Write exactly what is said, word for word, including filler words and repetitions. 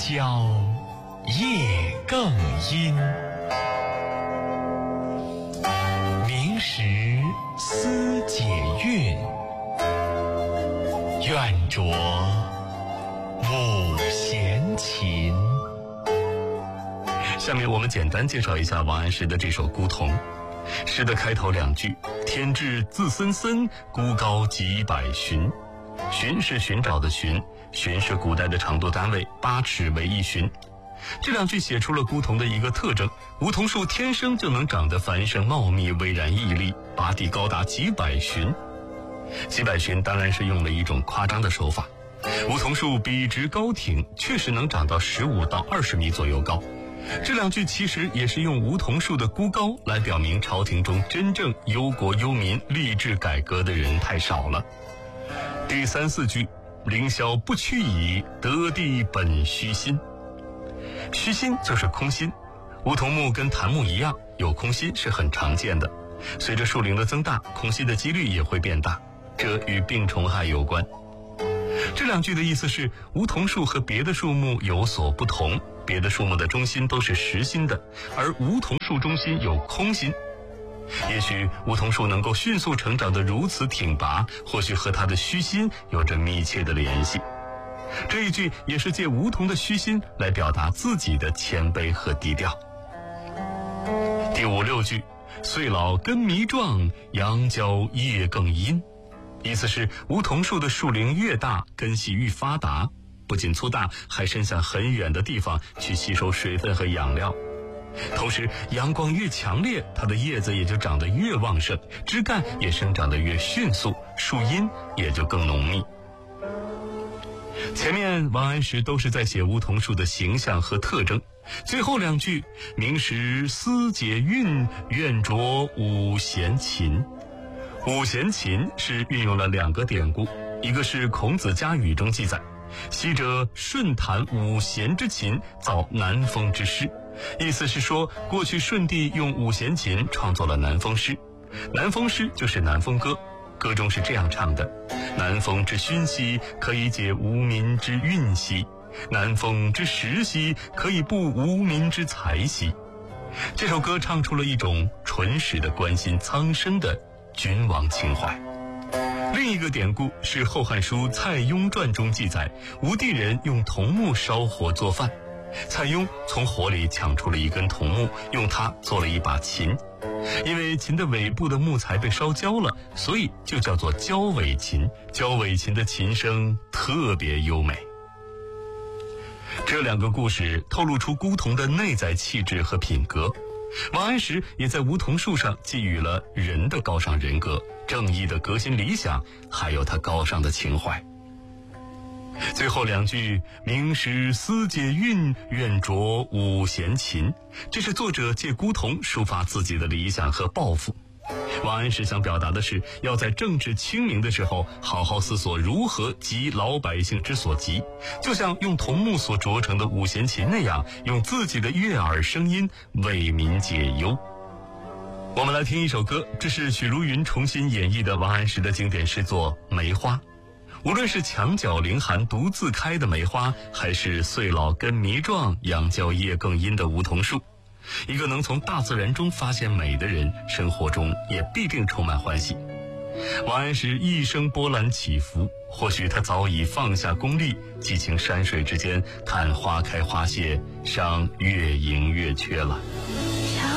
郊夜更阴，明时思解韵，愿着五弦琴。 下面我们简单介绍一下王安石的这首《孤桐》。诗的开头两句：天至自森森，孤高几百寻。寻是寻找的寻，寻是古代的长度单位，八尺为一寻。这两句写出了梧桐的一个特征：梧桐树天生就能长得繁盛茂密，巍然屹立，拔地高达几百寻。几百寻当然是用了一种夸张的手法。梧桐树笔直高挺，确实能长到十五到二十米左右高。这两句其实也是用梧桐树的孤高来表明朝廷中真正忧国忧民、立志改革的人太少了。第三四句：凌霄不屈矣，得地本虚心。虚心就是空心，梧桐木跟檀木一样，有空心是很常见的。随着树龄的增大，空心的几率也会变大，这与病虫害有关。这两句的意思是，梧桐树和别的树木有所不同，别的树木的中心都是实心的，而梧桐树中心有空心。也许梧桐树能够迅速成长得如此挺拔，或许和它的虚心有着密切的联系。这一句也是借梧桐的虚心来表达自己的谦卑和低调。第五六句：岁老根弥壮，杨郊叶更阴。意思是梧桐树的树龄越大，根系愈发达，不仅粗大，还伸向很远的地方去吸收水分和养料。同时阳光越强烈，它的叶子也就长得越旺盛，枝干也生长得越迅速，树荫也就更浓密。前面王安石都是在写梧桐树的形象和特征，最后两句：明时思解韵，愿着五弦琴。五弦琴是运用了两个典故，一个是孔子家语中记载，昔者舜弹五弦之琴，造南风之诗。意思是说，过去舜帝用五弦琴创作了南风诗。南风诗就是南风歌，歌中是这样唱的：南风之熏兮，可以解无民之韵兮；南风之时兮，可以布无民之才兮。这首歌唱出了一种纯实的关心苍生的君王情怀。另一个典故是《后汉书·蔡邕传》中记载，吴地人用桐木烧火做饭，蔡邕从火里抢出了一根桐木，用它做了一把琴。因为琴的尾部的木材被烧焦了，所以就叫做焦尾琴。焦尾琴的琴声特别优美。这两个故事透露出孤桐的内在气质和品格。王安石也在梧桐树上寄予了人的高尚人格、正义的革新理想，还有他高尚的情怀。最后两句：明时思解韵，愿着五弦琴。这是作者借孤桐抒发自己的理想和抱负。王安石想表达的是，要在政治清明的时候好好思索如何急老百姓之所急，就像用桐木所琢成的五弦琴那样，用自己的悦耳声音为民解忧。我们来听一首歌，这是许茹芸重新演绎的王安石的经典诗作《梅花》。无论是墙角凌寒独自开的梅花，还是岁老根弥壮，杨郊叶更阴的梧桐树，一个能从大自然中发现美的人，生活中也必定充满欢喜。王安石一生波澜起伏，或许他早已放下功利，寄情山水之间，看花开花谢，赏月盈月缺了。